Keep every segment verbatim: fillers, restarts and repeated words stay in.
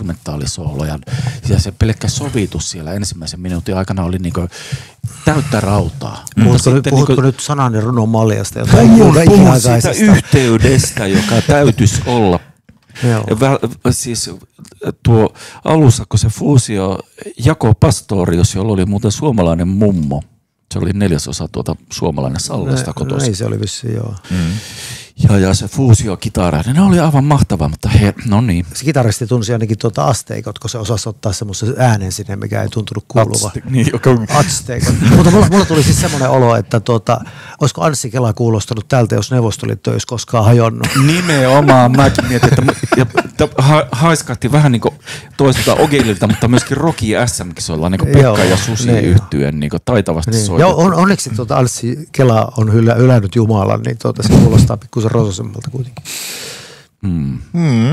instrumentaalisooloja. Ja se pelkkä sovitus siellä ensimmäisen minuutin aikana oli niinku täyttä rautaa. Mm. Puhutko, nyt, puhutko niinku, nyt sanan ja runon maljasta? Puhun, puhun siitä yhteydestä, joka täytyisi olla. Väl, siis tuo alussa, kun se fuusio Jako Pastorius, jolla oli muuten suomalainen mummo, se oli neljäsosa tuota suomalainen Sallasta kotoisin. Näin se oli vissiin, joo. Mm. Ja, ja se fuusiokitara, ne oli aivan mahtavaa, mutta he, no niin. Se kitaristi tunsi ainakin tuota asteikot, kun se osasi ottaa semmoisen äänen sinne, mikä ei tuntunut kuuluva. Atste- niin, joka... Atsteikot. Mutta mulla, mulla tuli siis semmoinen olo, että tuota, olisiko Anssi Kela kuulostanut tältä, jos Neuvostoliitto olisi koskaan hajonnut. Nimenomaan, mäkin mietin, että ja, ha, haiskahti vähän niin kuin toiselta Ogeililta, mutta myöskin Rocky S M-kisoilla, niin kuin Pekka joo, ja Susi niin yhtyen niin taitavasti niin. soitettu. Joo, on, onneksi tuota Anssi Kela on hylä, ylännyt Jumalan, niin tuota, se kuulostaa pikkusen rososemmalta kuitenkin. Hmm. Hmm.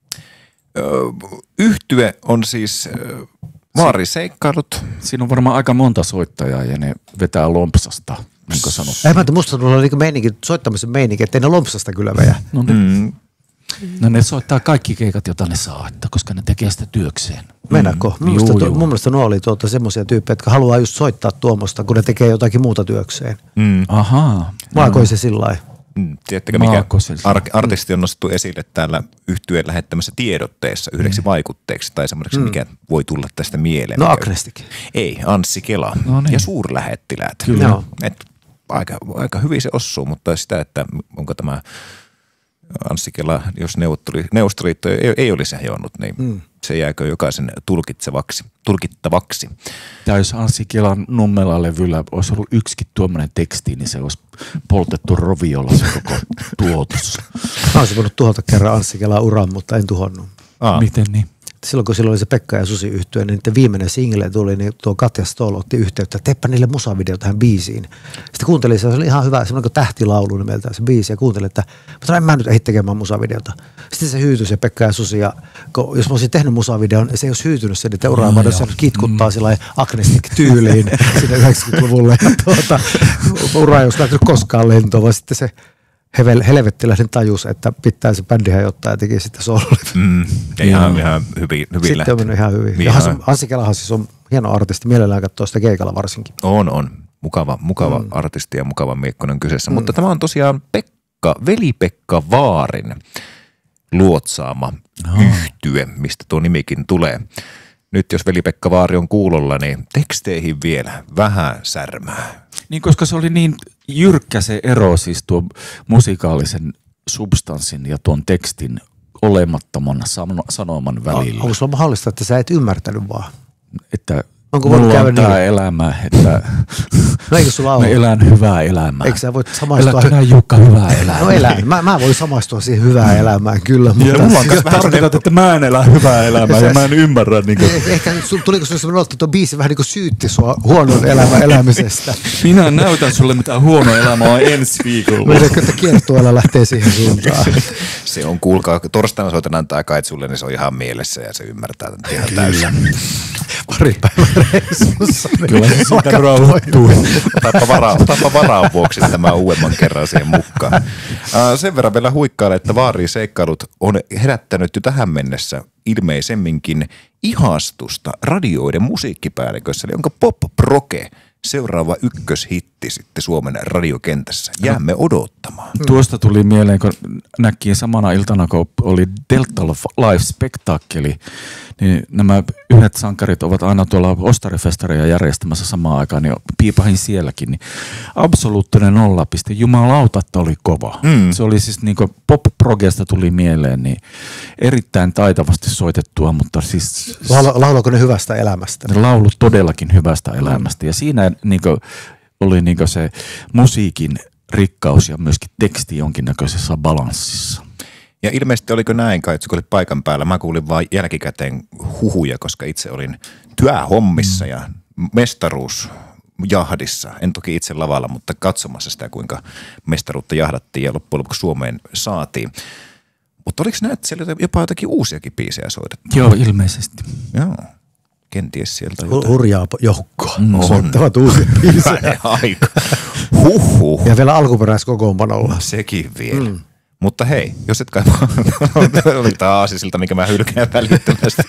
Ö, yhtye on siis Vaariseikkailut. Siinä on varmaan aika monta soittajaa ja ne vetää lompsasta, niin kuin sanottu. Ei, mä musta tulee niin meininki, soittamisen meininki, ettei ne lompsasta kyllä veä. No ne, hmm. no ne soittaa kaikki keikat, joita ne saa, että, koska ne tekee sitä työkseen. Mennäkö? Mm. Mun, juu, mielestä, mun mielestä nuo oli tuota semmoisia tyyppejä, jotka haluaa just soittaa tuommoista, kun ne tekee jotakin muuta työkseen. Mm. Ahaa. Vaakoi se sillä lailla? Tiedättekö, mikä ar- artisti on nostettu esille täällä yhtyeen lähettämässä tiedotteessa yhdeksi mm. vaikutteeksi tai semmoiseksi, mm. mikä voi tulla tästä mieleen? No Agnestik. Ei, Anssi Kela no niin. ja suurlähettiläät. Kyllä. No. Et aika, aika hyvin se osuu, mutta sitä, että onko tämä Anssi Kela, jos Neuvostoliitto ei, ei olisi hajonnut, niin mm. se jääkö jokaisen tulkitsevaksi, tulkittavaksi. Ja jos Anssi Kelan Nummela-levyllä olisi ollut yksikin tuommoinen teksti, niin se olisi poltettu roviolla se koko tuotos. Mä olisin voinut tuhota kerran Anssi Kelan uran, mutta en tuhonnut. Aa. Miten niin? Silloin kun silloin oli se Pekka ja Susi yhtye, niin niiden viimeinen single tuli, niin tuo Katja Stoll otti yhteyttä, että teepä niille musavideo tähän biisiin. Sitten kuuntelin, se oli ihan hyvä, semmoinen kuin tähtilaulu nimeltään se biisi, ja kuuntelin, että mutta en mä nyt ehdi tekemään musavideota. Sitten se hyytyi se Pekka ja Susi, ja kun, jos mä olisin tehnyt musavideon, se ei olisi hyytynyt sen, että uraan, vaan se kitkuttaa mm. sillä Agnestik-tyyliin sinne yhdeksänkymmentäluvulle, ja tuota, ura ei olisi lähtenyt koskaan lentoon, vaan sitten se helvettiläinen tajus, että pitää se bändi hajottaa ja teki sitten soololevy. Mm, ihan, ihan hyvin, hyvin Sitten lähti. on mennyt ihan hyvin. Ja Anssi Kelahan siis on hieno artisti, mielellään katsoo sitä keikalla varsinkin. On, on. Mukava, mukava mm. artisti ja mukava miekkonen kyseessä. Mm. Mutta tämä on tosiaan Pekka, veli-Pekka Vaarin luotsaama oh. yhtye, mistä tuo nimikin tulee. Nyt jos veli-Pekka Vaari on kuulolla, niin teksteihin vielä vähän särmää. Niin, koska se oli niin jyrkkä se ero siis tuon musikaalisen substanssin ja tuon tekstin olemattoman sanoman välillä. Onko sulla mahdollista, että sä et ymmärtänyt vaan? Että onko mulla on tämä niin? elämä, että no eikö sulla ole? Mä elän hyvää elämää. Eikö sä voit samaistua? Elätkö nää Jukka hyvää elämää? No elän. Mä, mä voin samaistua siihen hyvään elämään kyllä. Mutta ja mulla on myös tarkoitat, että mä en elä hyvää elämää ja mä en ymmärrä. Niin kuin... Ehkä tuliko sulle sellainen että tuo biisi vähän niin kuin syytti sua huonon elämän elämisestä? Minä näytän sulle mitä huono elämä on ensi viikolla. Meidänkö, että kiertueella lähtee siihen suuntaan? Se on, kuulkaa, torstaina soitan antaa kait sulle, niin se on ihan mielessä ja se ymmärtää tämän ihan täysin. Pari päivän reissussa. Kyllä se siitä rauhoittuu. Otapa varaa, otapa varaa vuoksi tämä uudemman kerran siihen mukaan. Uh, sen verran vielä huikkailla, että Vaariseikkailut on herättänyt jo tähän mennessä ilmeisemminkin ihastusta radioiden musiikkipäällikössä. Eli onko Pop Proke seuraava ykköshitti sitten Suomen radiokentässä? Jäämme odottamaan. Tuosta tuli mieleen, kun näki samana iltana, kun oli Delta Live-spektaakkeli, niin nämä yhdet sankarit ovat aina tuolla Ostarifestaria järjestämässä samaan aikaan, niin piipahin sielläkin. Niin absoluuttinen nollapiste. Jumalauta, että oli kova. Mm. Se oli siis niin kuin pop-progesta tuli mieleen, niin erittäin taitavasti soitettua, mutta siis... Lauloiko ne hyvästä elämästä? Ne laulu todellakin hyvästä elämästä. Ja siinä niin kuin oli niin kuin se musiikin rikkaus ja myöskin teksti jonkinnäköisessä balanssissa. Ja ilmeisesti oliko näin, kai, kun olit paikan päällä, mä kuulin vaan jälkikäteen huhuja, koska itse olin työhommissa ja mestaruusjahdissa. En toki itse lavalla, mutta katsomassa sitä, kuinka mestaruutta jahdattiin ja loppujen lopuksi Suomeen saatiin. Mutta oliko näin, että siellä jopa jotakin uusiakin biisejä soitettu? Joo, ilmeisesti. Joo. Kenties sieltä jotain. Hurjaa joukkoa. Mm, soittavat uusia biisejä. Aika. Huhhuh. Ja vielä alkuperäiskokoonpanolla. Sekin vielä. Mm. Mutta hei, jos et kaipaa, oli tämä aasisilta, minkä mä hylkään välittömästi.